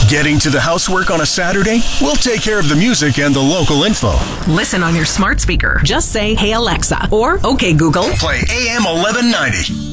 Getting to the housework on a Saturday? We'll take care of the music and the local info. Listen on your smart speaker. Just say, "Hey Alexa," or "Okay Google." Play AM 1190.